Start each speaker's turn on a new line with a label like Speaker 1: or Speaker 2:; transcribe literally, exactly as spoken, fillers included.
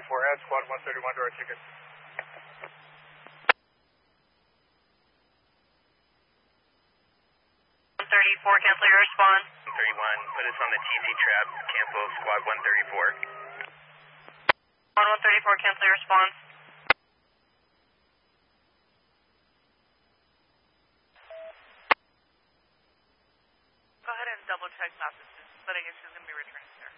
Speaker 1: thirty-four, add squad one thirty-one to our ticket.
Speaker 2: one thirty-four, cancel your response.
Speaker 3: one thirty-one, put us on the T Z trap, cancel squad one thirty-four.
Speaker 2: Squad one thirty-four, cancel your response. Go ahead and double check messages, but I guess she's going to be returning.